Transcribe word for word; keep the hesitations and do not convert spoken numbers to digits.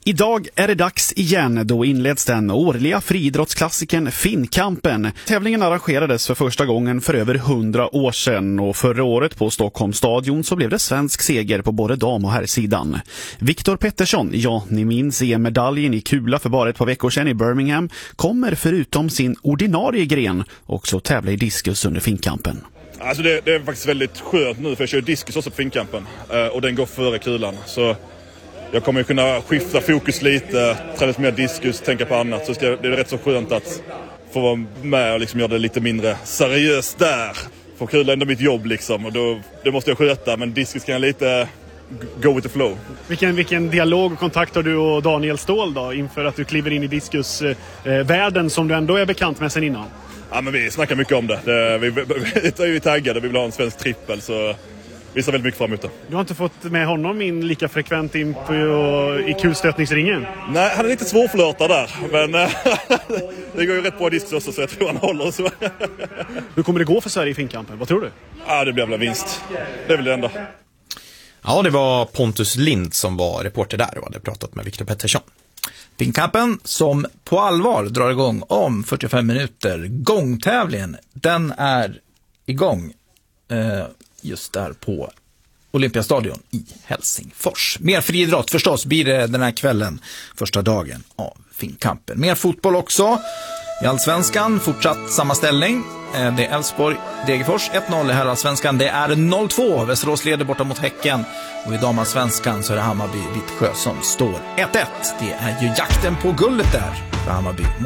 Idag är det dags igen, då inleds den årliga friidrottsklassikern Finnkampen. Tävlingen arrangerades för första gången för över hundra år sedan och förra året på Stockholms stadion så blev det svensk seger på både dam- och herrsidan. Viktor Pettersson, ja ni minns E M-medaljen i kula för bara ett par veckor sedan i Birmingham, kommer förutom sin ordinarie gren också tävla i diskus under Finnkampen. Alltså det, det är faktiskt väldigt skönt nu för jag kör diskus också på Finnkampen och den går före kulan så jag kommer kunna skifta fokus lite, träna lite mer diskus, tänka på annat. Så ska, det är rätt så skönt att få vara med och liksom göra det lite mindre seriöst där. För kul är ändå mitt jobb liksom och då, det måste jag sköta. Men diskus kan jag lite go with the flow. Vilken, vilken dialog och kontakt har du och Daniel Ståhl då inför att du kliver in i diskusvärlden eh, som du ändå är bekant med sen innan? Ja men vi snackar mycket om det. det vi, vi, vi är ju taggade, vi vill ha en svensk trippel så... Vi ser väldigt mycket fram emot det. Du har inte fått med honom in lika frekvent in på, i kulstötningsringen? Nej, han är lite svårflörtad där. Men det går ju rätt bra diskus också så jag tror han håller så. Hur kommer det gå för Sverige i Finnkampen? Vad tror du? Ja, det blir väl vinst. Det är väl det enda. Ja, det var Pontus Lind som var reporter där och hade pratat med Viktor Pettersson. Finnkampen som på allvar drar igång om fyrtiofem minuter. Gångtävlingen, den är igång. Eh, just där på Olympiastadion i Helsingfors. Mer friidrott förstås blir det den här kvällen, första dagen av Finnkampen. Mer fotboll också. I Allsvenskan fortsatt samma ställning. Det är Elfsborg Degerfors ett noll i herrallsvenskan. Det är noll två. Västerås leder borta mot Häcken. Och i damallsvenskan så är det Hammarby Vittsjö som står ett ett. Det är ju jakten på guldet där för Hammarby.